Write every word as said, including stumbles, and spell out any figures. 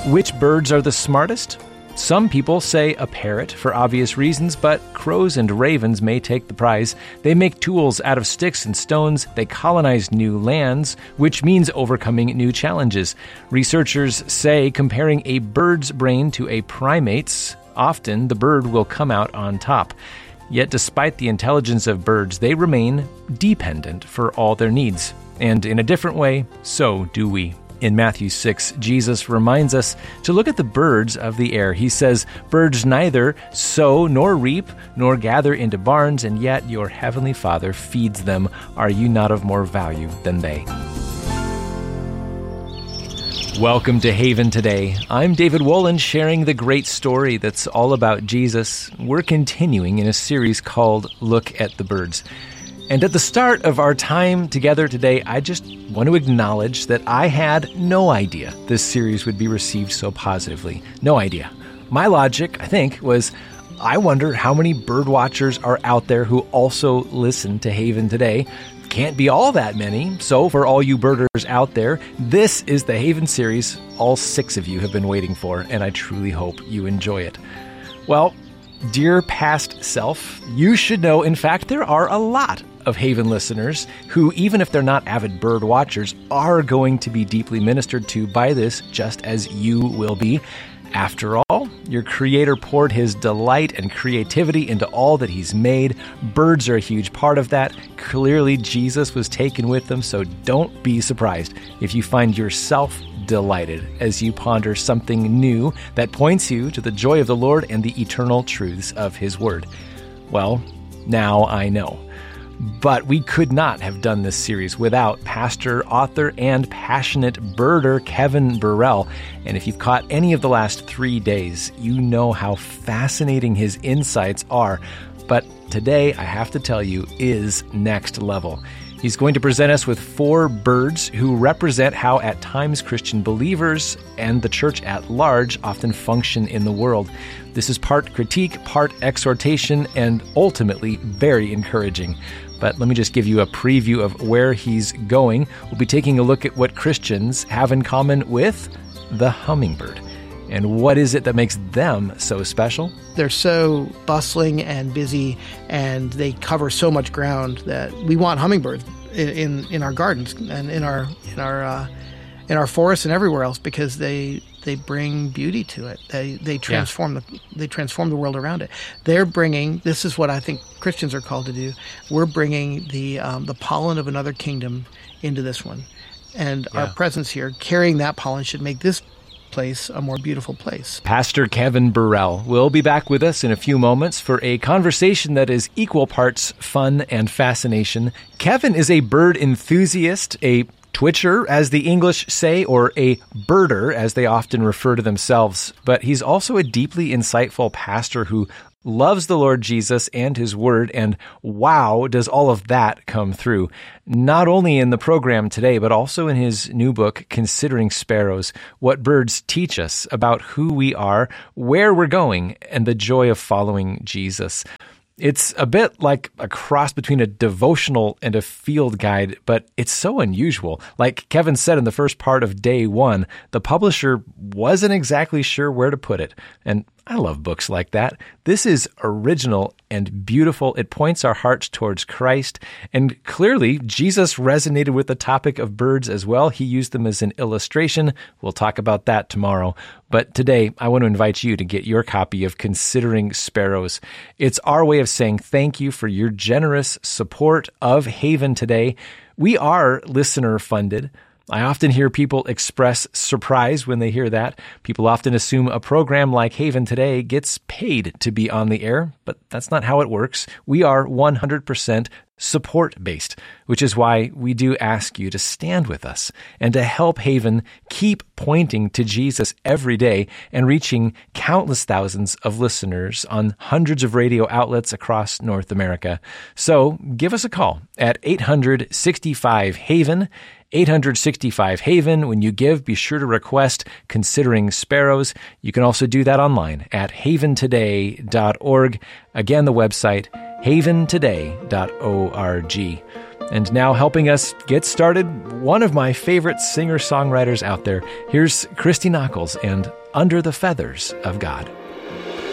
Which birds are the smartest? Some people say a parrot for obvious reasons, but crows and ravens may take the prize. They make tools out of sticks and stones. They colonize new lands, which means overcoming new challenges. Researchers say comparing a bird's brain to a primate's, often the bird will come out on top. Yet despite the intelligence of birds, they remain dependent for all their needs. And in a different way, so do we. In Matthew six, Jesus reminds us to look at the birds of the air. He says, "Birds neither sow nor reap nor gather into barns, and yet your heavenly Father feeds them. Are you not of more value than they?" Welcome to Haven Today. I'm David Wolin, sharing the great story that's all about Jesus. We're continuing in a series called Look at the Birds. And at the start of our time together today, I just want to acknowledge that I had no idea this series would be received so positively. No idea. My logic, I think, was I wonder how many bird watchers are out there who also listen to Haven Today. Can't be all that many. So for all you birders out there, this is the Haven series all six of you have been waiting for, and I truly hope you enjoy it. Well, dear past self, you should know, in fact, there are a lot of Haven listeners who, even if they're not avid bird watchers, are going to be deeply ministered to by this, just as you will be. After all, your Creator poured His delight and creativity into all that He's made. Birds are a huge part of that. Clearly, Jesus was taken with them, so don't be surprised if you find yourself delighted as you ponder something new that points you to the joy of the Lord and the eternal truths of His Word. Well, now I know. But we could not have done this series without pastor, author, and passionate birder Kevin Burrell. And if you've caught any of the last three days, you know how fascinating his insights are. But today, I have to tell you, is next level. He's going to present us with four birds who represent how at times Christian believers and the church at large often function in the world. This is part critique, part exhortation, and ultimately very encouraging. But let me just give you a preview of where he's going. We'll be taking a look at what Christians have in common with the hummingbird. And what is it that makes them so special? They're so bustling and busy, and they cover so much ground that we want hummingbirds in in, in our gardens and in our in our uh, in our forests and everywhere else, because they they bring beauty to it. They they transform yeah. the they transform the world around it. They're bringing. This is what I think Christians are called to do. We're bringing the um, the pollen of another kingdom into this one, and yeah. our presence here, carrying that pollen, should make this place a more beautiful place. Pastor Kevin Burrell will be back with us in a few moments for a conversation that is equal parts fun and fascination. Kevin is a bird enthusiast, a twitcher, as the English say, or a birder, as they often refer to themselves. But he's also a deeply insightful pastor who loves the Lord Jesus and His Word, and wow, does all of that come through, not only in the program today, but also in his new book, Considering Sparrows, What Birds Teach Us About Who We Are, Where We're Going, and the Joy of Following Jesus. It's a bit like a cross between a devotional and a field guide, but it's so unusual. Like Kevin said in the first part of day one, the publisher wasn't exactly sure where to put it. And I love books like that. This is original and beautiful. It points our hearts towards Christ. And clearly, Jesus resonated with the topic of birds as well. He used them as an illustration. We'll talk about that tomorrow. But today, I want to invite you to get your copy of Considering Sparrows. It's our way of saying thank you for your generous support of Haven Today. We are listener-funded. I often hear people express surprise when they hear that. People often assume a program like Haven Today gets paid to be on the air, but that's not how it works. We are one hundred percent support-based, which is why we do ask you to stand with us and to help Haven keep pointing to Jesus every day and reaching countless thousands of listeners on hundreds of radio outlets across North America. So give us a call at eight hundred sixty-five Haven, eight hundred sixty-five Haven. When you give, be sure to request Considering Sparrows. You can also do that online at haven today dot org. Again, the website, haven today dot org. And now helping us get started, one of my favorite singer-songwriters out there. Here's Christy Nockels and Under the Feathers of God.